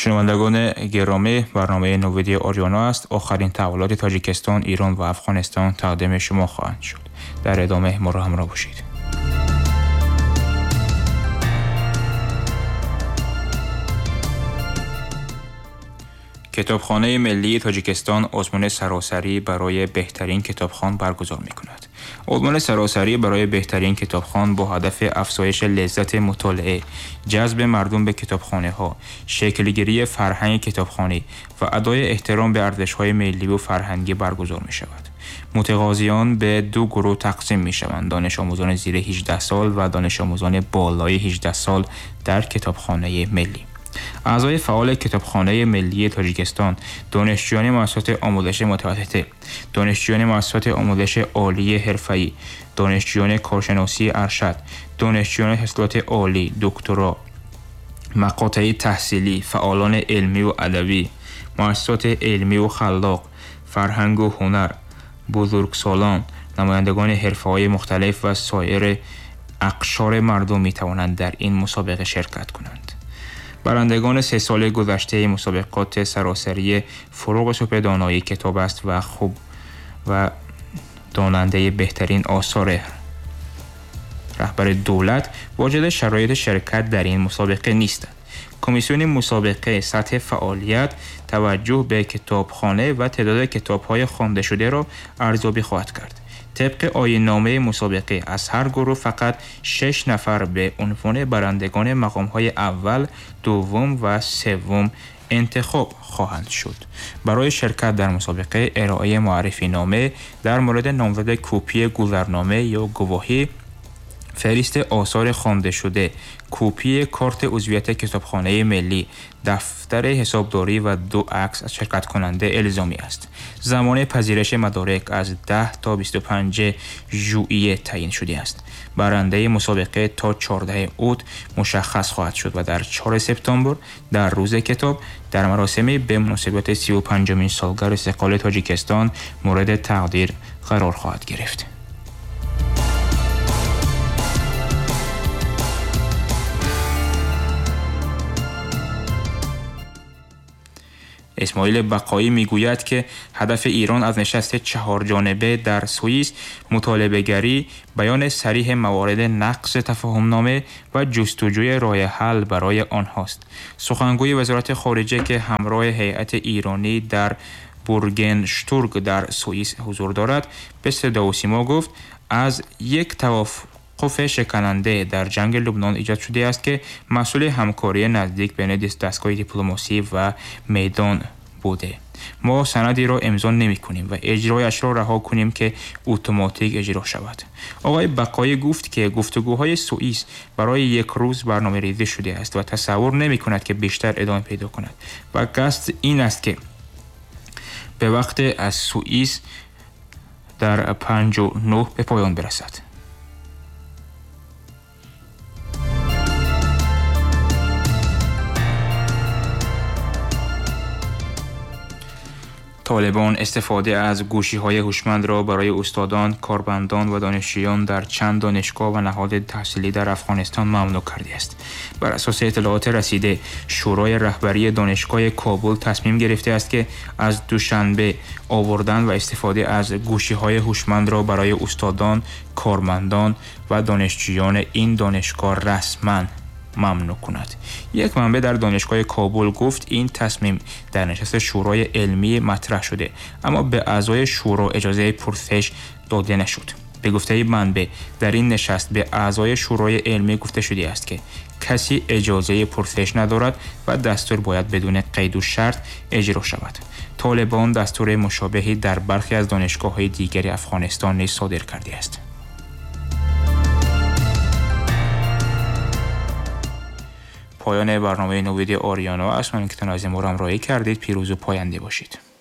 شنوندگان گرامی، برنامه نویدی آریانا است. آخرین تحولات تاجیکستان، ایران و افغانستان تقدیم شما خواهند شد. در ادامه ما را همراه باشید. کتابخانه ملی تاجیکستان آزمون سراسری برای بهترین کتابخوان برگزار می‌کند. آزمون سراسری برای بهترین کتابخوان با هدف افزایش لذت مطالعه، جذب مردم به کتابخانه‌ها، شکل‌گیری فرهنگ کتابخوانی و ادای احترام به ارزش‌های ملی و فرهنگی برگزار می‌شود. متقاضیان به دو گروه تقسیم می‌شوند: دانش آموزان زیر 18 سال و دانش آموزان بالای 18 سال در کتابخانه ملی. اعضای فعال کتابخانه ملی تاجیکستان دانشجویان مؤسسات آموزش متوسطه، دانشجویان مؤسسات آموزش عالی حرفه‌ای، دانشجویان کارشناسی ارشد، دانشجویان حاصلات عالی، دکترا، مقاطع تحصیلی، فعالان علمی و ادبی، مؤسسات علمی و خلاق، فرهنگ و هنر، بزرگسالان، نمایندگان حرفه‌های مختلف و سایر اقشار مردم می توانند در این مسابقه شرکت کنند. برندگان 3 سال گذشته مسابقات سراسری فروغ سوپ دانایی کتاب است و خوب و داننده بهترین آثار رهبر دولت واجد شرایط شرکت در این مسابقه نیستند. کمیسیون مسابقه سطح فعالیت، توجه به کتابخانه و تعداد کتاب‌های خوانده شده را ارزیابی خواهد کرد. طبق آیین‌نامه مسابقه از هر گروه فقط 6 نفر به عنوان برندگان مقام‌های اول، دوم و سوم انتخاب خواهند شد. برای شرکت در مسابقه ارائه معرفی نامه در مورد نامزد، کپی گذرنامه یا گواهی، فهرست آثار خوانده شده، کپی کارت عضویت کتابخانه ملی، دفتر حسابداری و 2 عکس از شرکت کننده الزامی است. زمان پذیرش مدارک از 10 تا 25 ژوئیه تعیین شده است. برنده مسابقه تا 14 اوت مشخص خواهد شد و در 4 سپتامبر در روز کتاب در مراسمی به مناسبت 35مین سالگرد استقلال تاجیکستان مورد تقدیر قرار خواهد گرفت. اسماعیل بقایی میگوید که هدف ایران از نشست 4 جانبه در سوئیس مطالبه‌گری، بیان صریح موارد نقض تفاهم‌نامه و جستجوی راه حل برای آنهاست. سخنگوی وزارت خارجه که همراه هیئت ایرانی در بورگنشتورگ در سوئیس حضور دارد به صدا و سیما گفت از یک توافق شکننده در جنگ لبنان ایجاد شده است که مسئول همکاری نزدیک بین دستگاه دیپلماسی و میدان بوده. ما سندی را امضا نمی کنیم و اجرایش را رها کنیم که اتوماتیک اجرا شود. آقای بقایی گفت که گفتگوهای سوئیس برای 1 روز برنامه ریزی شده است و تصور نمی کند که بیشتر ادامه پیدا کند و قصد این است که به وقت از سوئیس در 59 به پایان برسد. طالبان استفاده از گوشی‌های هوشمند را برای استادان، کارمندان و دانشجویان در چند دانشگاه و نهاد تحصیلی در افغانستان ممنوع کرده است. بر اساس اطلاعات رسیده، شورای رهبری دانشگاه کابل تصمیم گرفته است که از دوشنبه آوردن و استفاده از گوشی‌های هوشمند را برای استادان، کارمندان و دانشجویان این دانشگاه رسما ممنوع کند. یک منبع در دانشگاه کابل گفت این تصمیم در نشست شورای علمی مطرح شده، اما به اعضای شورا اجازه پرسش داده نشد. به گفته منبع در این نشست به اعضای شورای علمی گفته شده است که کسی اجازه پرسش ندارد و دستور باید بدون قید و شرط اجرا شود. طالبان دستور مشابهی در برخی از دانشگاه‌های دیگر افغانستان نیز صادر کرده است. پایان برنامه نوید آریانا است. من که تنظیم را همراهی کردید. پیروز و پاینده باشید.